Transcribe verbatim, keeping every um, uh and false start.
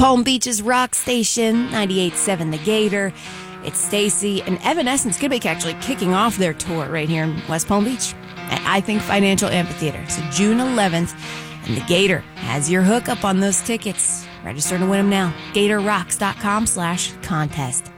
Palm Beach's rock station, ninety-eight point seven The Gator. It's Stacy, and Evanescence could be actually kicking off their tour right here in West Palm Beach at I Think Financial Amphitheater. So June eleventh, and The Gator has your hookup on those tickets. Register to win them now. GatorRocks.com slash contest.